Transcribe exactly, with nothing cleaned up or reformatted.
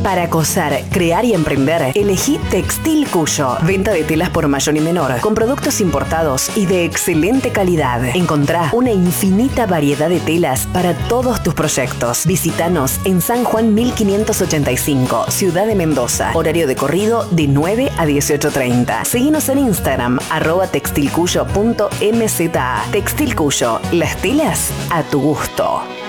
Para coser, crear y emprender, elegí Textil Cuyo. Venta de telas por mayor y menor, con productos importados y de excelente calidad. Encontrá una infinita variedad de telas para todos tus proyectos. Visítanos en San Juan mil quinientos ochenta y cinco, Ciudad de Mendoza. Horario de corrido de nueve a dieciocho treinta. Seguinos en Instagram, arroba textilcuyo punto mza. Textil Cuyo, las telas a tu gusto.